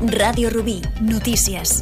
Ràdio Rubí, notícies.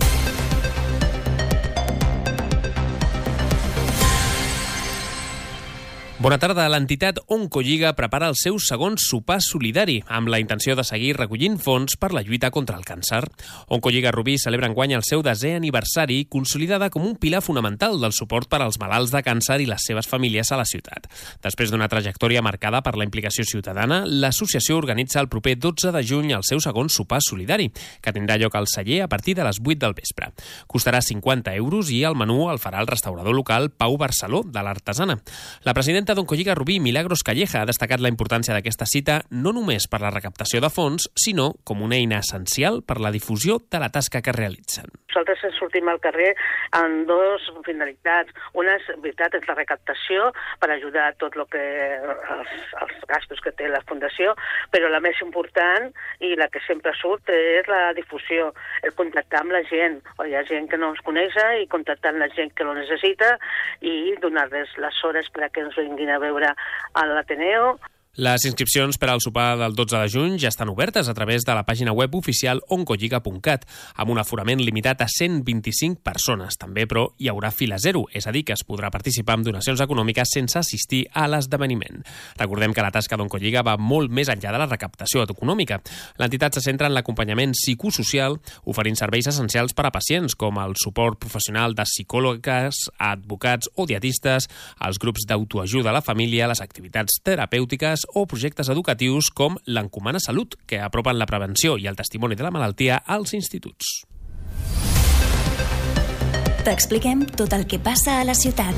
Bona tarda. L'entitat Oncolliga prepara el seu segon sopar solidari amb la intenció de seguir recollint fons per la lluita contra el càncer. Oncolliga Rubí celebra enguany el seu 10è aniversari, consolidada com un pilar fonamental del suport per als malalts de càncer i les seves famílies a la ciutat. Després d'una trajectòria marcada per la implicació ciutadana, l'associació organitza el proper 12 de juny el seu segon sopar solidari, que tindrà lloc al celler a partir de les 8 del vespre. Costarà 50 euros i el menú el farà el restaurador local Pau Barceló, de l'Artesana. La presidenta d'Oncolliga Rubí, Milagros Calleja, ha destacat la importància d'aquesta cita no només per la recaptació de fons, sinó com una eina essencial per la difusió de la tasca que realitzen. Nosaltres sortim al carrer amb dues finalitats. Una és, veritat, és la recaptació per ajudar a tot el que els gastos que té la Fundació, però la més important i la que sempre surt és la difusió, el contactar amb la gent. Hi ha gent que no ens coneix i contactar amb la gent que lo necessita i donar-les les hores perquè ens vinguin a veure a l'Ateneo. Les inscripcions per al sopar del 12 de juny ja estan obertes a través de la pàgina web oficial oncolliga.cat, amb un aforament limitat a 125 persones. També, però, hi haurà fila zero, és a dir, que es podrà participar amb donacions econòmiques sense assistir a l'esdeveniment. Recordem que la tasca d'Oncolliga va molt més enllà de la recaptació econòmica. L'entitat se centra en l'acompanyament psicosocial, oferint serveis essencials per a pacients, com el suport professional de psicòlogues, advocats o dietistes, els grups d'autoajuda a la família, les activitats terapèutiques o projectes educatius com l'Encomana Salut, que apropen la prevenció i el testimoni de la malaltia als instituts. T'expliquem tot el que passa a la ciutat.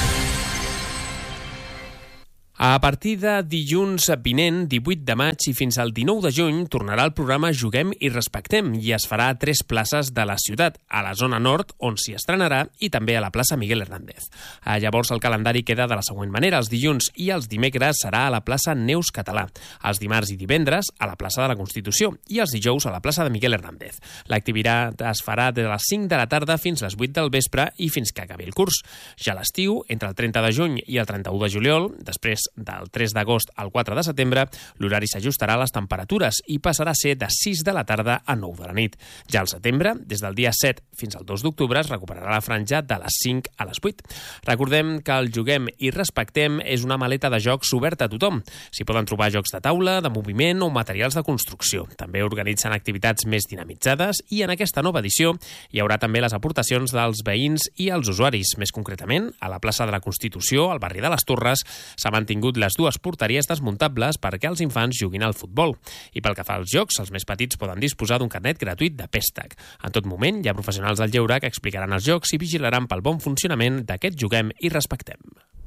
A partir de dilluns vinent, 18 de maig i fins al 19 de juny, tornarà el programa Juguem i Respectem i es farà a 3 places de la ciutat, a la zona nord, on s'hi estrenarà, i també a la plaça Miguel Hernández. Llavors el calendari queda de la següent manera. Els dilluns i els dimecres serà a la plaça Neus Català, els dimarts i divendres a la plaça de la Constitució i els dijous a la plaça de Miguel Hernández. L'activitat es farà de les 5 de la tarda fins a les 8 del vespre i fins que acabi el curs. Ja a l'estiu, entre el 30 de juny i el 31 de juliol, després del 3 d'agost al 4 de setembre, l'horari s'ajustarà a les temperatures i passarà a ser de 6 de la tarda a 9 de la nit. Ja al setembre, des del dia 7 fins al 2 d'octubre, es recuperarà la franja de les 5 a les 8. Recordem que el Juguem i Respectem és una maleta de jocs oberta a tothom. S'hi poden trobar jocs de taula, de moviment o materials de construcció. També organitzen activitats més dinamitzades i en aquesta nova edició hi haurà també les aportacions dels veïns i els usuaris. Més concretament, a la plaça de la Constitució, al barri de les Torres, s'ha mantingut les dues porteries desmuntables perquè els infants juguin al futbol. I pel que fa als jocs, els més petits poden disposar d'un carnet gratuït de préstec. En tot moment hi ha professionals del lleure que explicaran els jocs i vigilaran pel bon funcionament d'aquest Juguem i Respectem.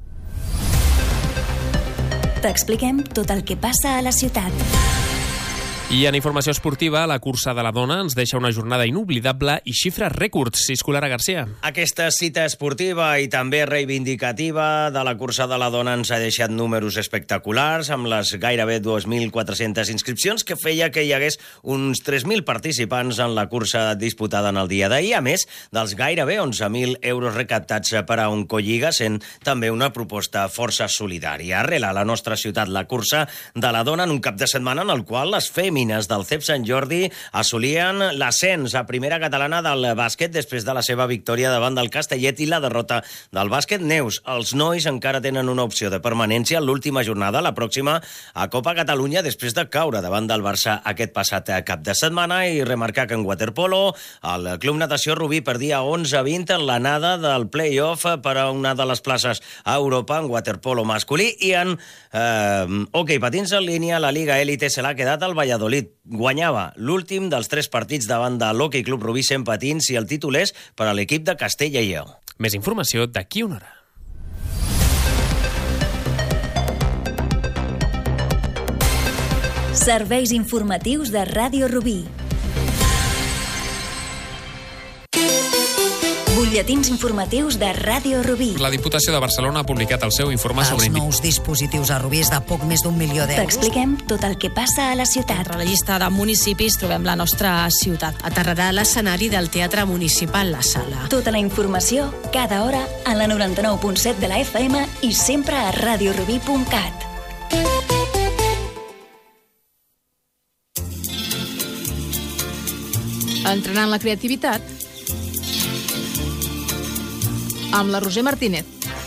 T'expliquem tot el que passa a la ciutat. I en informació esportiva, la cursa de la dona ens deixa una jornada inoblidable i xifres rècords. Clara Garcia. Aquesta cita esportiva i també reivindicativa de la cursa de la dona ens ha deixat números espectaculars, amb les gairebé 2.400 inscripcions que feia que hi hagués uns 3.000 participants en la cursa disputada en el dia d'ahir, a més dels gairebé 11.000 euros recaptats per a Oncolliga, sent també una proposta força solidària. Arrela a la nostra ciutat la cursa de la dona en un cap de setmana en el qual les del CEP Sant Jordi assolien l'ascens a primera catalana del bàsquet després de la seva victòria davant del Castellet i la derrota del bàsquet Neus. Els nois encara tenen una opció de permanència en l'última jornada, la pròxima a Copa Catalunya, després de caure davant del Barça aquest passat cap de setmana, i remarcar que en waterpolo el Club Natació Rubí perdia 11-20 en l'anada del play-off per a una de les places a Europa en waterpolo masculí, i en hoquei patins en línia la Liga Élite se l'ha quedat al Valladolid. Guanyava l'últim dels 3 partits davant de l'Hockey Club Rubí 100 patins i el títol és per a l'equip de Castella i Lleó. Més informació d'aquí una hora. Serveis informatius de Ràdio Rubí. Butlletins informatius de Ràdio Rubí. La Diputació de Barcelona ha publicat el seu informe sobre... Els nous dispositius a Rubí és de poc més d'1 milió d'euros. T'expliquem tot el que passa a la ciutat. Entre la llista de municipis trobem la nostra ciutat. Aterrarà l'escenari del Teatre Municipal La Sala. Tota la informació, cada hora, a la 99.7 de la FM i sempre a radiorubí.cat. Entrenant la creativitat amb la Roser Martínez.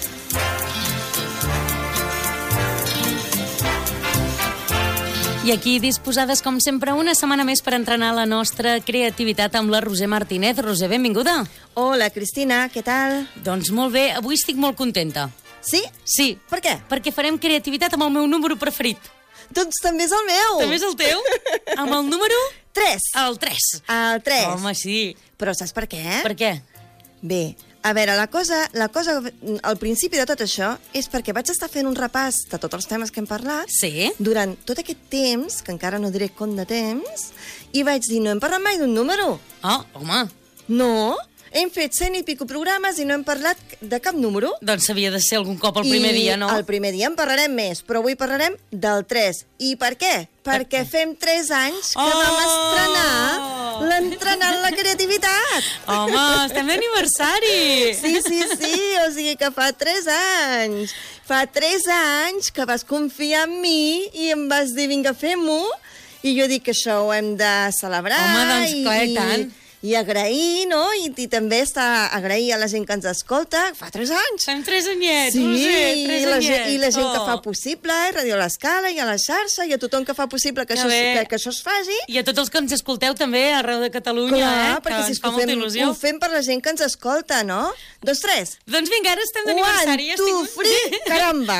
I aquí disposades, com sempre, una setmana més per entrenar la nostra creativitat amb la Roser Martínez. Roser, benvinguda. Hola, Cristina, què tal? Doncs molt bé, avui estic molt contenta. Sí? Sí. Per què? Perquè farem creativitat amb el meu número preferit. Doncs també és el meu. També és el teu? Amb el número? 3. El 3. El 3. Home, sí. Però saps per què? Per què? Bé, a veure, la cosa al principi de tot això és perquè vaig estar fent un repàs de tots els temes que hem parlat durant tot aquest temps, que encara no diré com de temps, i vaig dir, no hem parlat mai d'un número. Ah, home. No? Hem fet 100 i pico programes i no hem parlat de cap número. Doncs havia de ser algun cop el primer dia, no? El primer dia en parlarem més, però avui parlarem del 3. I per què? Perquè fem 3 anys que vam estrenar l'entrenant la creativitat. Home, estem d'aniversari. Sí, o sigui que fa 3 anys. Fa 3 anys que vas confiar en mi i em vas dir, vinga, fem-ho. I jo dic que això ho hem de celebrar. Home, doncs clar, tant. I agrair, no? I també agrair a la gent que ens escolta. Fa 3 anys. Fem 3 anyets, sí, Roser, 3 anyets. I la gent que fa possible, Radio l'Escala, i a la xarxa, i a tothom que fa possible que això es faci. I a tots els que ens escolteu també arreu de Catalunya, clar, perquè si ens fa molta il·lusió. Ho fem per la gent que ens escolta, no? 2, 3. Doncs vinga, ara estem d'aniversari. 1, 2, 3, caramba!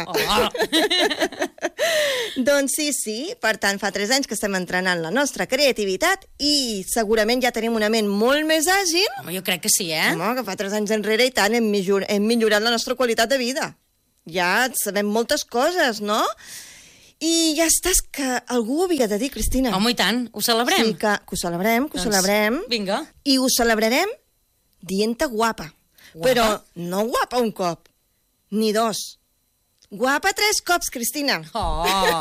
Doncs sí. Per tant, fa 3 anys que estem entrenant la nostra creativitat i segurament ja tenim una ment molt més àgil. Home, jo crec que sí, eh? Home, que fa 3 anys enrere i tant hem millorat la nostra qualitat de vida. Ja sabem moltes coses, no? I ja estàs que algú ho havia de dir, Cristina. Home, i tant. Ho celebrem? Sí, que ho celebrem, doncs, celebrem. Vinga. I ho celebrarem dient-te guapa. Però no guapa un cop, ni 2. Guapa 3 cops, Cristina. Oh!